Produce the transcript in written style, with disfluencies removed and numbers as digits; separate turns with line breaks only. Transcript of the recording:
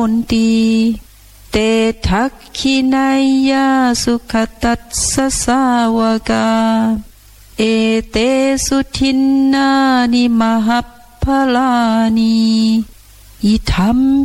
นติเตทักขินายาสุขตัสสะสาวกาเอเตสุทินนานิมหัพพลานิอิธัม